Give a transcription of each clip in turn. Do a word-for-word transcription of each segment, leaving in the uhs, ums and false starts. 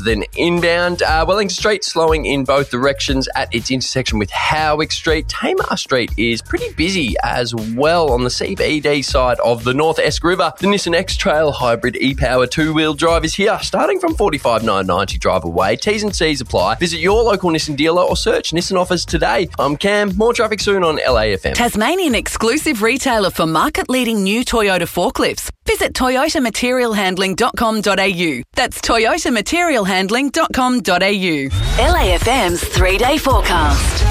Then inbound, uh, Wellington Street slowing in both directions at its intersection with Howick Street. Tamar Street is pretty busy as well on the C B D side of the North Esk River. The Nissan X-Trail Hybrid e-Power two-wheel drive is here, starting from forty-five thousand nine hundred ninety drive away. T's and C's apply. Visit your local Nissan dealer or search Nissan offers today. I'm Cam. More traffic soon on L A F M. Tasmanian exclusive retailer for market-leading new Toyota forklifts. Visit toyota material handling dot com dot a u. That's toyota material handling dot com dot a u. L A F M's three-day forecast.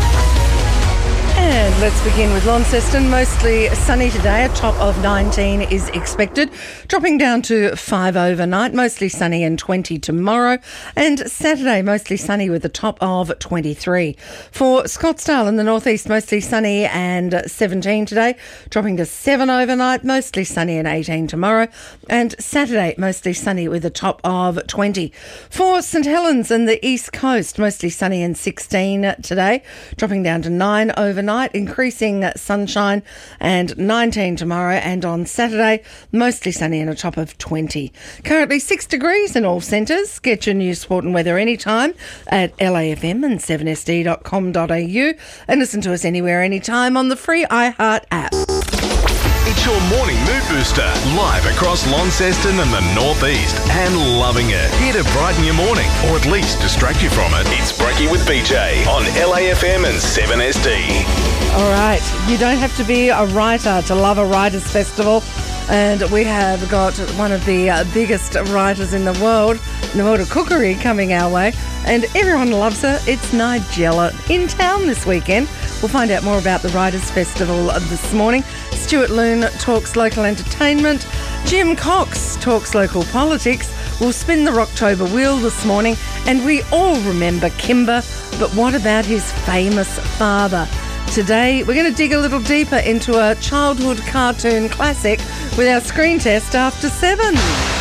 And let's begin with Launceston. Mostly sunny today. A top of nineteen is expected, dropping down to five overnight. Mostly sunny and twenty tomorrow. And Saturday, mostly sunny with a top of twenty-three. For Scottsdale in the northeast, mostly sunny and seventeen today, dropping to seven overnight. Mostly sunny and eighteen tomorrow. And Saturday, mostly sunny with a top of twenty. For St Helens and the east coast, mostly sunny and sixteen today, dropping down to nine overnight. Increasing sunshine and nineteen tomorrow, and on Saturday mostly sunny and a top of twenty. Currently six degrees in all centres. Get your news, sport and weather anytime at L A F M and seven S D dot com dot a u, and listen to us anywhere anytime on the free iHeart app. It's your morning mood booster, live across Launceston and the northeast, and loving it. Here to brighten your morning, or at least distract you from it. It's Brekkie with B J on L A F M and seven S D. All right, you don't have to be a writer to love a writers' festival, and we have got one of the uh, biggest writers in the world, in the world of cookery, coming our way, and everyone loves her. It's Nigella in town this weekend. We'll find out more about the Writers' Festival this morning. Stuart Loon talks local entertainment. Jim Cox talks local politics. We'll spin the Rocktober wheel this morning, and we all remember Kimber, but what about his famous father? Today, we're going to dig a little deeper into a childhood cartoon classic with our screen test after seven.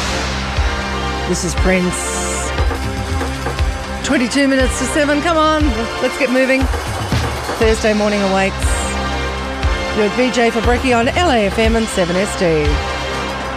This is Prince. twenty-two minutes to seven. Come on, let's get moving. Thursday morning awaits. You're with B J for Brekkie on L A F M and seven S D.